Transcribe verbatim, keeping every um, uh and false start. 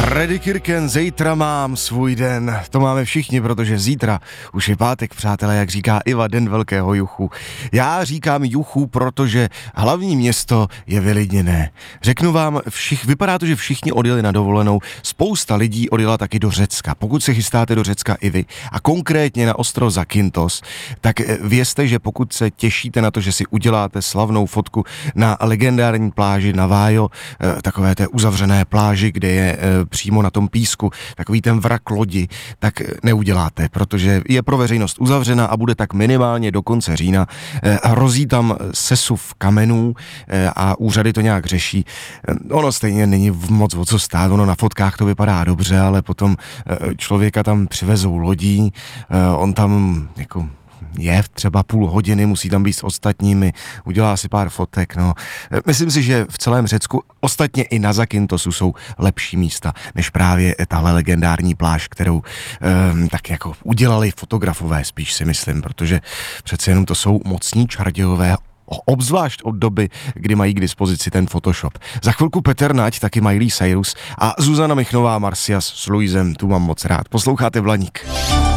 Freddy Kirken, zítra mám svůj den. To máme všichni, protože zítra už je pátek, přátelé, jak říká Iva, den velkého juchu. Já říkám juchu, protože hlavní město je vylidněné. Řeknu vám, všich, vypadá to, že všichni odjeli na dovolenou, spousta lidí odjela taky do Řecka. Pokud se chystáte do Řecka i vy, a konkrétně na ostrov Zakynthos, tak vězte, že pokud se těšíte na to, že si uděláte slavnou fotku na legendární pláži na Vájo, takové té uzavřené pláži, kde je přímo na tom písku takový ten vrak lodi, tak neuděláte, protože je pro veřejnost uzavřena a bude tak minimálně do konce října. Hrozí tam sesuv kamenů a úřady to nějak řeší. Ono stejně není moc o co stát, ono na fotkách to vypadá dobře, ale potom člověka tam přivezou lodí, on tam jako je třeba půl hodiny, musí tam být s ostatními, udělá si pár fotek, no. Myslím si, že v celém Řecku, ostatně i na Zakyntosu, jsou lepší místa, než právě tahle legendární pláž, kterou um, tak jako udělali fotografové, spíš si myslím, protože přece jenom to jsou mocní čarodějové, obzvlášť od doby, kdy mají k dispozici ten Photoshop. Za chvilku Petr Nať, taky Miley Cyrus a Zuzana Michnová Marcias s Luisem, tu mám moc rád. Posloucháte Blaník.